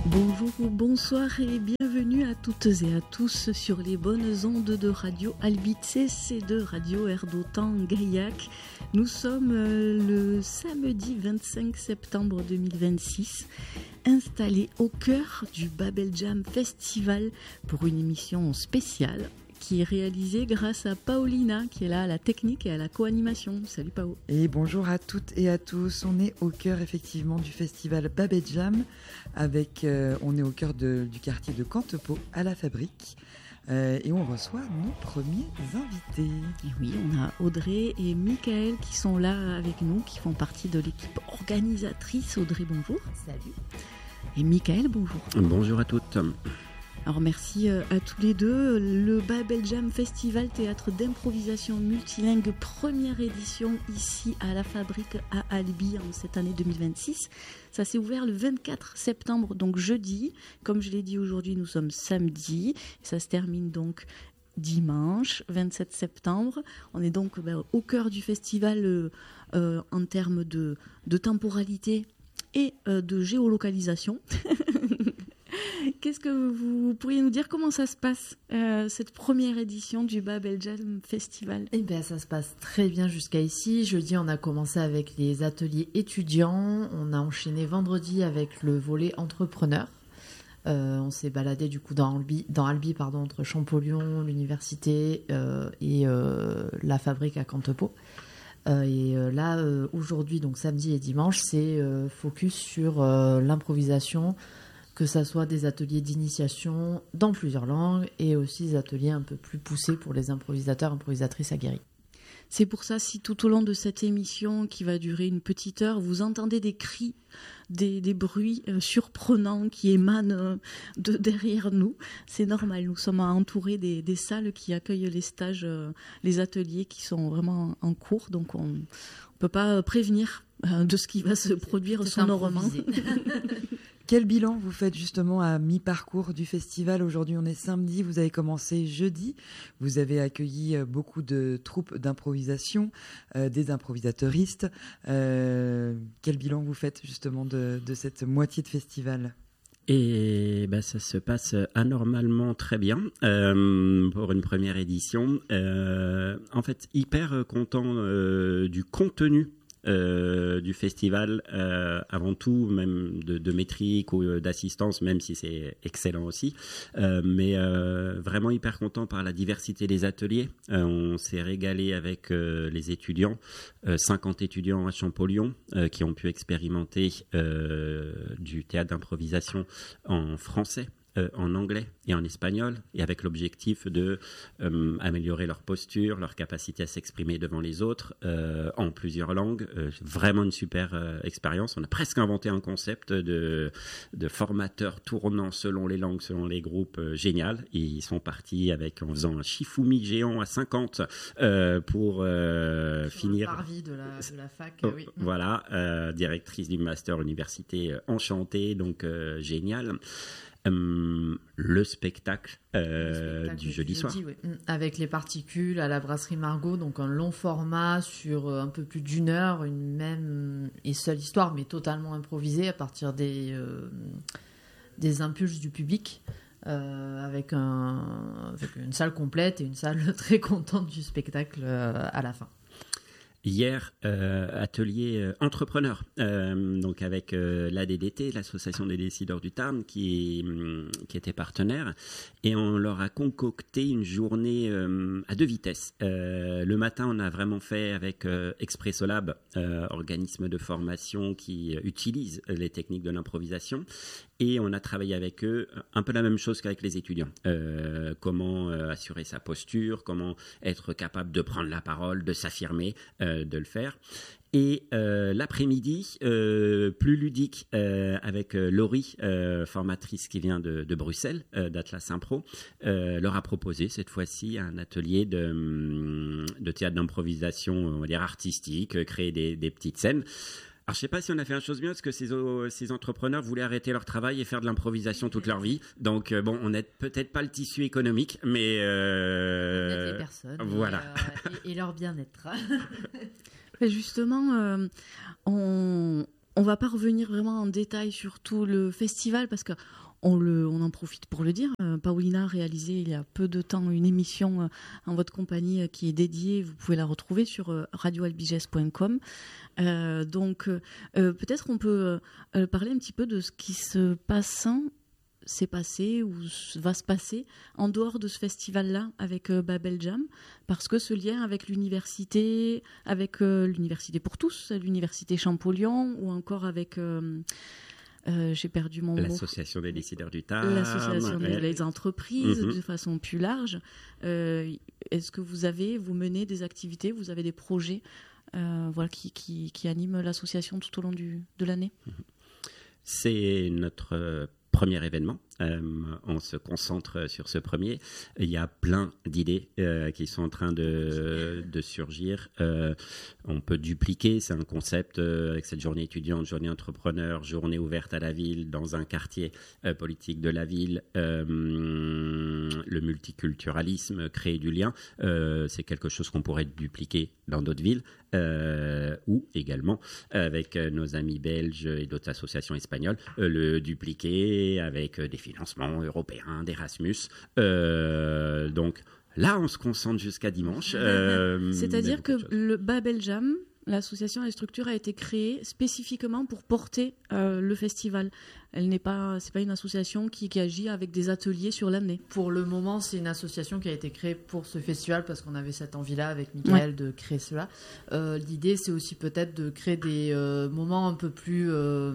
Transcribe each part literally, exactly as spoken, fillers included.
Bonjour ou bonsoir et bienvenue à toutes et à tous sur les bonnes ondes de Radio Albice et de Radio Erdotan Gaillac. Nous sommes le samedi vingt-cinq septembre deux mille vingt-six, installés au cœur du Babel Jam Festival pour une émission spéciale qui est réalisée grâce à Paolina qui est là à la technique et à la co-animation. Salut Pao. Et bonjour à toutes et à tous. On est au cœur effectivement du festival Babel Jam. Avec, euh, on est au cœur de, du quartier de Cantepeau à la Fabrique. Euh, et on reçoit nos premiers invités. Et oui, on a Audrey et Michael qui sont là avec nous, qui font partie de l'équipe organisatrice. Audrey, bonjour. Salut. Et Michael, bonjour. Bonjour à toutes. Alors merci à tous les deux. Le Babel Jam Festival Théâtre d'improvisation multilingue, première édition ici à la Fabrique à Albi en cette année deux mille vingt-six. Ça s'est ouvert le vingt-quatre septembre, donc jeudi. Comme je l'ai dit aujourd'hui, nous sommes samedi. Ça se termine donc dimanche vingt-sept septembre. On est donc ben, au cœur du festival euh, euh, en termes de, de temporalité et euh, de géolocalisation. Qu'est-ce que vous pourriez nous dire? Comment ça se passe, euh, cette première édition du Babel Jam Festival? Eh bien, ça se passe très bien jusqu'à ici. Jeudi, on a commencé avec les ateliers étudiants. On a enchaîné vendredi avec le volet entrepreneur. Euh, on s'est baladé du coup dans Albi, dans Albi pardon, entre Champollion, l'université euh, et euh, la fabrique à Cantepeau. Euh, et euh, là, euh, aujourd'hui, donc samedi et dimanche, c'est euh, focus sur euh, l'improvisation, que ça soit des ateliers d'initiation dans plusieurs langues et aussi des ateliers un peu plus poussés pour les improvisateurs, improvisatrices aguerris. C'est pour ça, si tout au long de cette émission, qui va durer une petite heure, vous entendez des cris, des, des bruits euh, surprenants qui émanent euh, de derrière nous, c'est normal. Nous sommes entourés des, des salles qui accueillent les stages, euh, les ateliers qui sont vraiment en cours, donc on ne peut pas prévenir euh, de ce qui va se produire c'est sonorement. Quel bilan vous faites justement à mi-parcours du festival? Aujourd'hui, on est samedi, vous avez commencé jeudi. Vous avez accueilli beaucoup de troupes d'improvisation, euh, des improvisateuristes. Euh, quel bilan vous faites justement de, de cette moitié de festival? Et ben, ça se passe anormalement très bien euh, pour une première édition. Euh, en fait, hyper content euh, du contenu Euh, du festival, euh, avant tout, même de, de métrique ou d'assistance, même si c'est excellent aussi, euh, mais euh, vraiment hyper content par la diversité des ateliers. Euh, on s'est régalé avec euh, les étudiants, euh, cinquante étudiants à Champollion euh, qui ont pu expérimenter euh, du théâtre d'improvisation en français, Euh, en anglais et en espagnol, et avec l'objectif de euh, améliorer leur posture, leur capacité à s'exprimer devant les autres euh, en plusieurs langues. Euh, vraiment une super euh, expérience. On a presque inventé un concept de, de formateur tournant selon les langues, selon les groupes. Euh, génial. Et ils sont partis avec, en faisant un Shifumi géant à cinquante euh, pour euh, Sur finir. Le parvis de la, de la fac, Oh, oui. Voilà, euh, directrice du master université euh, enchantée, donc euh, génial. Um, le spectacle, euh, le spectacle du jeudi, jeudi soir. Oui. Avec les particules à la brasserie Margot, donc un long format sur un peu plus d'une heure, une même et seule histoire, mais totalement improvisée à partir des, euh, des impulses du public, euh, avec, un, avec une salle complète et une salle très contente du spectacle euh, à la fin. Hier, euh, atelier euh, entrepreneur, euh, donc avec euh, l'A D D T, l'association des décideurs du Tarn, qui, qui était partenaire, et on leur a concocté une journée euh, à deux vitesses. Euh, le matin, on a vraiment fait avec euh, Expressolab, euh, organisme de formation qui utilise les techniques de l'improvisation, et on a travaillé avec eux un peu la même chose qu'avec les étudiants. Euh, comment euh, assurer sa posture, comment être capable de prendre la parole, de s'affirmer, euh, de le faire. Et euh, l'après-midi, euh, plus ludique, euh, avec euh, Laurie, euh, formatrice qui vient de, de Bruxelles, euh, d'Atlas Impro, euh, leur a proposé cette fois-ci un atelier de, de théâtre d'improvisation, on va dire artistique, créer des, des petites scènes. Alors, je ne sais pas si on a fait une chose bien, parce que ces, ces entrepreneurs voulaient arrêter leur travail et faire de l'improvisation toute leur vie. Donc, euh, bon, on n'aide peut-être pas le tissu économique, mais... Euh, on aide les personnes voilà. et, euh, et, et leur bien-être. Justement, euh, on, on va pas revenir vraiment en détail sur tout le festival parce que On, le, on en profite pour le dire. Euh, Paulina a réalisé il y a peu de temps une émission euh, en votre compagnie euh, qui est dédiée. Vous pouvez la retrouver sur euh, radio albiges point com. Euh, donc, euh, peut-être qu'on peut euh, parler un petit peu de ce qui se passe, s'est passé ou va se passer en dehors de ce festival-là avec euh, Babel Jam, parce que ce lien avec l'université, avec euh, l'université pour tous, l'université Champollion, ou encore avec... Euh, Euh, j'ai perdu mon L'association mot. des décideurs du Tarn. L'association ouais. des entreprises, mm-hmm. de façon plus large. Euh, est-ce que vous avez, vous menez des activités, vous avez des projets euh, voilà, qui, qui, qui animent l'association tout au long du, de l'année? C'est notre euh, premier événement. Euh, on se concentre sur ce premier. Il y a plein d'idées euh, qui sont en train de, de surgir. Euh, on peut dupliquer, c'est un concept euh, avec cette journée étudiante, journée entrepreneur, journée ouverte à la ville, dans un quartier euh, politique de la ville. Euh, le multiculturalisme, créer du lien, euh, c'est quelque chose qu'on pourrait dupliquer dans d'autres villes. Euh, ou également avec euh, nos amis belges et d'autres associations espagnoles, euh, le dupliquer avec euh, des financements européens, d'Erasmus. Euh, donc là, on se concentre jusqu'à dimanche. Euh, C'est-à-dire que le Babel Jam, l'association, la structure a été créée spécifiquement pour porter euh, le festival. Elle n'est pas, c'est pas une association qui, qui agit avec des ateliers sur l'année. Pour le moment, c'est une association qui a été créée pour ce festival parce qu'on avait cette envie-là avec Michael ouais. de créer cela. Euh, l'idée, c'est aussi peut-être de créer des euh, moments un peu plus euh,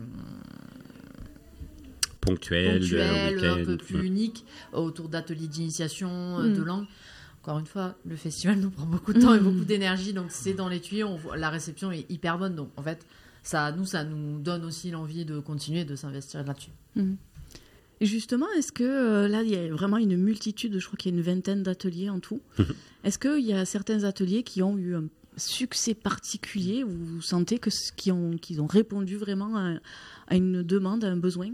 ponctuels, ponctuels un peu plus ouais. uniques autour d'ateliers d'initiation, mmh. de langue. Encore une fois, le festival nous prend beaucoup de temps mmh. et beaucoup d'énergie, donc c'est dans les tuyaux. On voit, la réception est hyper bonne, donc en fait, ça, nous, ça nous donne aussi l'envie de continuer de s'investir là-dessus. Mmh. Et justement, est-ce que euh, là, il y a vraiment une multitude, je crois qu'il y a une vingtaine d'ateliers en tout. Mmh. Est-ce qu'il y a certains ateliers qui ont eu un succès particulier où vous sentez que, qu'ils, ont, qu'ils ont répondu vraiment à, à une demande, à un besoin?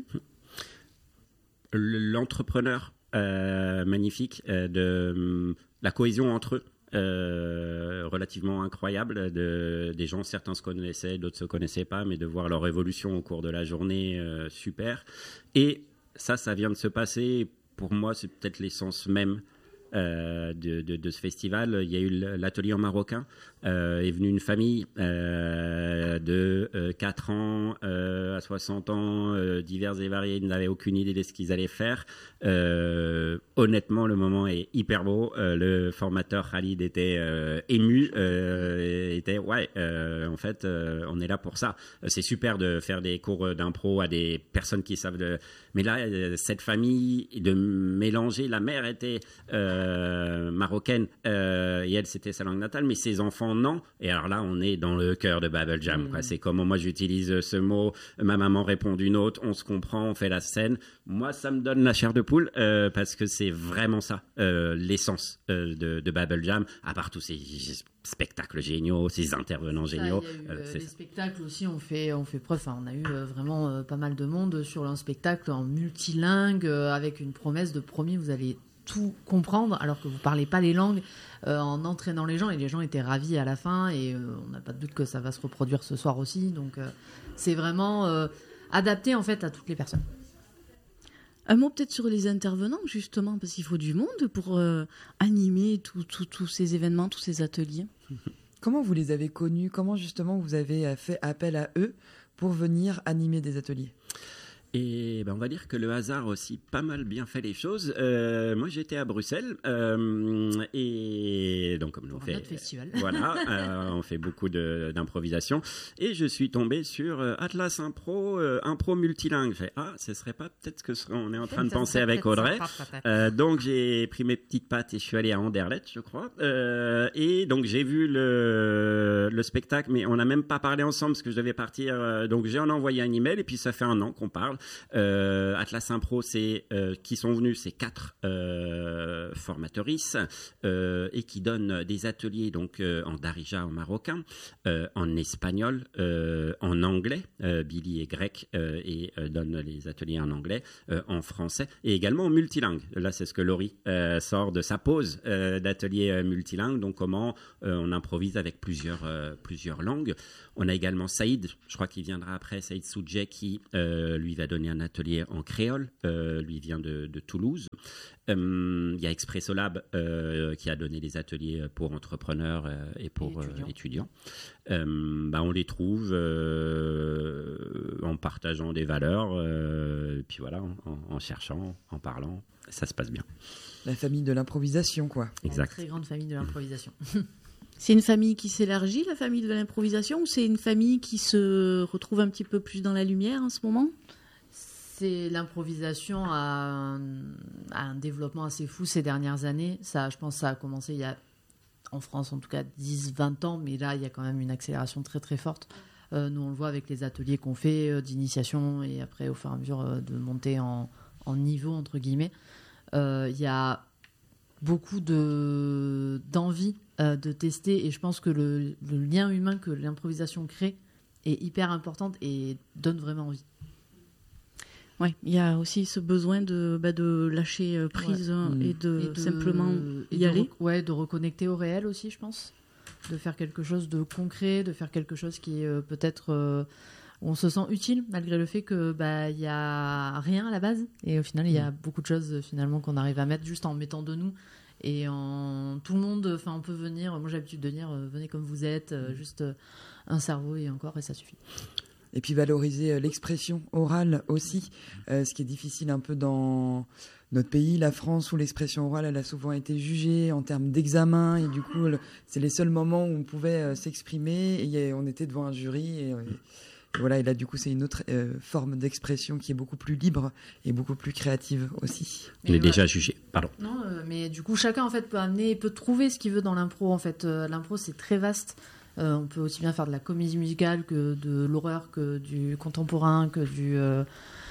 L'entrepreneur euh, magnifique euh, de la cohésion entre eux. Euh, relativement incroyable de, des gens, certains se connaissaient, d'autres se connaissaient pas, mais de voir leur évolution au cours de la journée, euh, super. Et ça, ça vient de se passer. Pour moi, c'est peut-être l'essence même euh, de, de, de ce festival. Il y a eu l'atelier en marocain. Euh, est venue une famille euh, de euh, quatre ans euh, à soixante ans, euh, divers et variés. Ils n'avaient aucune idée de ce qu'ils allaient faire. Euh, honnêtement, le moment est hyper beau. Euh, le formateur Khalid était euh, ému. Euh, était ouais, euh, en fait, euh, on est là pour ça. C'est super de faire des cours d'impro à des personnes qui savent de. Mais là, cette famille, de mélanger. La mère était euh, marocaine euh, et elle, c'était sa langue natale, mais ses enfants non. Et alors là, on est dans le cœur de Babel Jam. Mmh. Quoi. C'est comment moi j'utilise ce mot, ma maman répond d'une autre, on se comprend, on fait la scène. Moi, ça me donne la chair de poule euh, parce que c'est vraiment ça, euh, l'essence euh, de, de Babel Jam, à part tous ces spectacles géniaux, ces intervenants ça, géniaux. Il y a eu, euh, les spectacles aussi, on fait, on fait preuve, on a eu euh, vraiment euh, pas mal de monde sur un spectacle en multilingue, euh, avec une promesse de promis, vous allez tout comprendre alors que vous parlez pas les langues, euh, en entraînant les gens, et les gens étaient ravis à la fin, et euh, on n'a pas de doute que ça va se reproduire ce soir aussi, donc euh, c'est vraiment euh, adapté en fait à toutes les personnes. Un mot peut-être sur les intervenants justement, parce qu'il faut du monde pour euh, animer tous tout, tout ces événements, tous ces ateliers. Comment vous les avez connus? Comment justement vous avez fait appel à eux pour venir animer des ateliers? Et ben on va dire que le hasard aussi pas mal bien fait les choses. Euh, moi j'étais à Bruxelles euh, et donc comme nous on fait notre festival. Voilà, euh, on fait beaucoup de, d'improvisation et je suis tombé sur euh, Atlas Impro, euh, impro multilingue. J'ai fait, ah, ce serait pas peut-être ce que ce, on est en train de penser avec Audrey. Euh, donc j'ai pris mes petites pattes et je suis allé à Anderlecht, je crois. Euh, et donc j'ai vu le le spectacle, mais on n'a même pas parlé ensemble parce que je devais partir. Euh, donc j'ai en envoyé un email et puis ça fait un an qu'on parle. Euh, Atlas Impro, c'est euh, qui sont venus, c'est quatre euh, formatrices euh, et qui donnent des ateliers donc euh, en darija en marocain, euh, en espagnol, euh, en anglais. Euh, Billy est grec euh, et euh, donne les ateliers en anglais, euh, en français et également en multilingue. Là, c'est ce que Laurie euh, sort de sa pause euh, d'atelier euh, multilingue. Donc, comment euh, on improvise avec plusieurs euh, plusieurs langues. On a également Saïd, je crois qu'il viendra après, Saïd Soudjeh, qui euh, lui va donner un atelier en créole. Euh, lui vient de, de Toulouse. Euh, il y a Expresso Lab euh, qui a donné des ateliers pour entrepreneurs euh, et pour et étudiants. Euh, étudiants. Euh, bah, on les trouve euh, en partageant des valeurs, euh, et puis voilà, en, en cherchant, en parlant, ça se passe bien. La famille de l'improvisation, quoi. Exact. La très grande famille de l'improvisation. C'est une famille qui s'élargit, la famille de l'improvisation, ou c'est une famille qui se retrouve un petit peu plus dans la lumière en ce moment ? C'est l'improvisation a un, a un développement assez fou ces dernières années. Ça, je pense que ça a commencé il y a, en France en tout cas, dix vingt ans, mais là, il y a quand même une accélération très très forte. Euh, nous, on le voit avec les ateliers qu'on fait euh, d'initiation et après, au fur et à mesure euh, de monter en, en niveau, entre guillemets. Euh, il y a beaucoup de, d'envie euh, de tester et je pense que le, le lien humain que l'improvisation crée est hyper importante et donne vraiment envie. Oui, il y a aussi ce besoin de, bah, de lâcher prise ouais. et, de et de simplement et y de aller. Rec- ouais, de reconnecter au réel aussi, je pense. De faire quelque chose de concret, de faire quelque chose qui est euh, peut-être... Euh, on se sent utile malgré le fait que bah il y a rien à la base et au final il y a beaucoup de choses finalement qu'on arrive à mettre juste en mettant de nous et en tout le monde enfin on peut venir, moi j'ai l'habitude de dire euh, venez comme vous êtes, euh, juste euh, un cerveau et encore et ça suffit. Et puis valoriser euh, l'expression orale aussi, euh, ce qui est difficile un peu dans notre pays, la France, où l'expression orale elle a souvent été jugée en termes d'examen et du coup le, c'est les seuls moments où on pouvait euh, s'exprimer et y a, on était devant un jury et, et voilà, et là, du coup, c'est une autre euh, forme d'expression qui est beaucoup plus libre et beaucoup plus créative aussi. Il est ouais. déjà jugé, pardon. Non, euh, mais du coup, chacun, en fait, peut amener, peut trouver ce qu'il veut dans l'impro. En fait, euh, l'impro, c'est très vaste. Euh, on peut aussi bien faire de la comédie musicale que de l'horreur, que du contemporain, que du... Euh,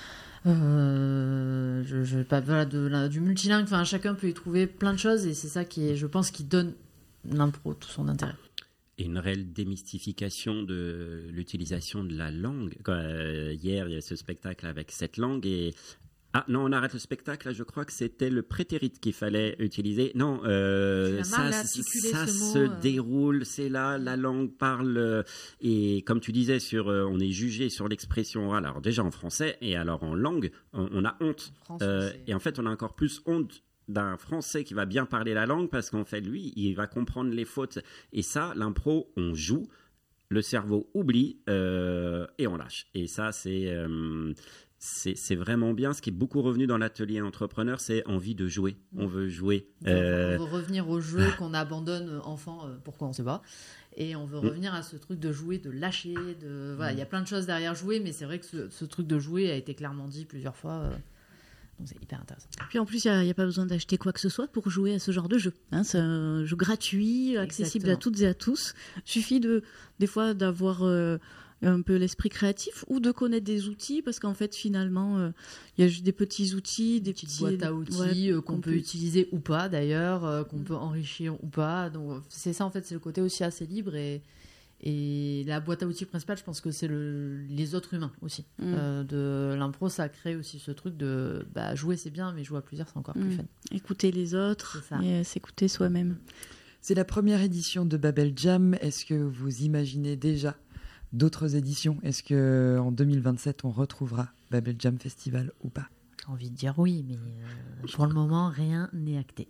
euh, je, je, pas, voilà, de, la, du multilingue. Enfin, chacun peut y trouver plein de choses et c'est ça qui est, je pense, qui donne l'impro tout son intérêt. Et une réelle démystification de l'utilisation de la langue. Euh, hier, il y a ce spectacle avec cette langue et... Ah non, on arrête le spectacle, là, je crois que c'était le prétérit qu'il fallait utiliser. Non, euh, ça, ça se mot, euh... déroule, c'est là, la langue parle. Et comme tu disais, sur, euh, on est jugé sur l'expression orale. Alors déjà en français et alors en langue, on, on a honte. France, euh, et en fait, on a encore plus honte d'un Français qui va bien parler la langue parce qu'en fait, lui, il va comprendre les fautes. Et ça, l'impro, on joue, le cerveau oublie euh, et on lâche. Et ça, c'est, euh, c'est, c'est vraiment bien. Ce qui est beaucoup revenu dans l'atelier entrepreneur, c'est envie de jouer. On veut jouer. Euh... On veut revenir au jeu qu'on abandonne enfant, euh, pourquoi on ne sait pas. Et on veut revenir à ce truc de jouer, de lâcher. De... Voilà, il y a plein de choses derrière jouer, mais c'est vrai que ce, ce truc de jouer a été clairement dit plusieurs fois. Euh... Donc c'est hyper intéressant. Puis en plus, il n'y a, a pas besoin d'acheter quoi que ce soit pour jouer à ce genre de jeu. Hein, c'est un jeu gratuit, accessible Exactement. à toutes et à tous. Il suffit de, des fois d'avoir euh, un peu l'esprit créatif ou de connaître des outils parce qu'en fait, finalement, euh, il y a juste des petits outils, des petites boîtes à outils ouais, euh, qu'on, qu'on peut, peut utiliser ou pas d'ailleurs, euh, qu'on mmh. peut enrichir ou pas. Donc c'est ça en fait, c'est le côté aussi assez libre et Et la boîte à outils principale, je pense que c'est le, les autres humains aussi. Mmh. Euh, de l'impro, ça crée aussi ce truc de bah, jouer, c'est bien, mais jouer à plusieurs, c'est encore mmh. plus fun. Écouter les autres et s'écouter soi-même. C'est la première édition de Babel Jam. Est-ce que vous imaginez déjà d'autres éditions ? Est-ce qu'en deux mille vingt-sept, on retrouvera Babel Jam Festival ou pas ? J'ai envie de dire oui, mais euh, pour le moment, rien n'est acté.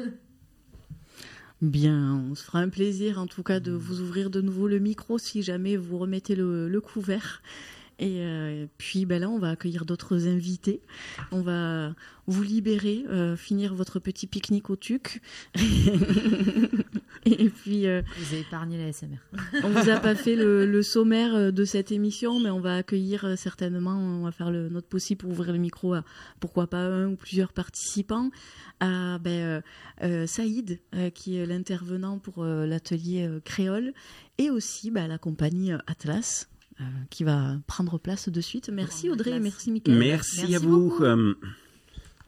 Bien, on se fera un plaisir en tout cas de vous ouvrir de nouveau le micro si jamais vous remettez le, le couvert. Et euh, puis ben là, on va accueillir d'autres invités. On va vous libérer, euh, finir votre petit pique-nique au tuc. Et puis, euh, vous avez épargné la S M R. On vous a pas fait le, le sommaire de cette émission, mais on va accueillir certainement, on va faire le, notre possible pour ouvrir le micro à pourquoi pas un ou plusieurs participants. À ben, euh, euh, Saïd, euh, qui est l'intervenant pour euh, l'atelier euh, créole, et aussi ben, la compagnie Atlas. qui va prendre place de suite. Merci Audrey et merci Mickaël. Merci, merci à beaucoup. vous.